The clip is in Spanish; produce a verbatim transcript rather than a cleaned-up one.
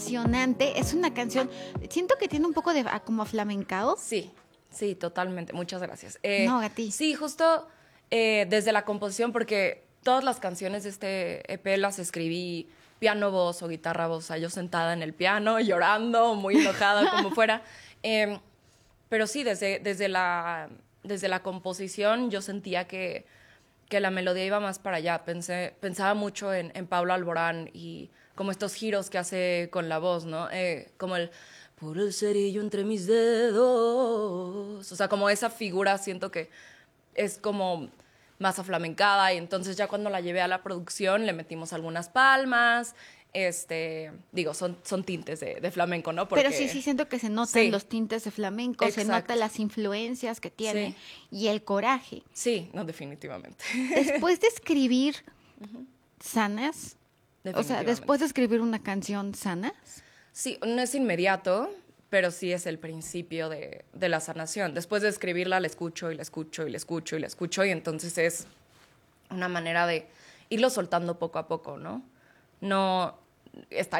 Impresionante, es una canción, siento que tiene un poco de ah, como flamencao. Sí, sí, totalmente. Muchas gracias. Eh, No, a ti. Sí, justo eh, desde la composición, porque todas las canciones de este E P las escribí piano, voz o guitarra, voz. O sea, yo sentada en el piano, llorando, muy enojada, como fuera. Eh, pero sí, desde, desde, la, desde la composición yo sentía que, que la melodía iba más para allá. Pensé, pensaba mucho en, en Pablo Alborán y como estos giros que hace con la voz, ¿no? Eh, como el por el cerillo entre mis dedos. O sea, como esa figura siento que es como más aflamencada y entonces ya cuando la llevé a la producción le metimos algunas palmas, este, digo, son, son tintes de, de flamenco, ¿no? Porque, Pero sí, sí siento que se notan sí, los tintes de flamenco, se exacto. notan las influencias que tiene Sí, y el coraje. sí, no, definitivamente. Después de escribir Sanas, o sea, Definitivamente. después de escribir una canción Sanas, Sí, no es inmediato, pero sí es el principio de, de la sanación. Después de escribirla, la escucho y la escucho y la escucho y la escucho y entonces es una manera de irlo soltando poco a poco, ¿no? No estar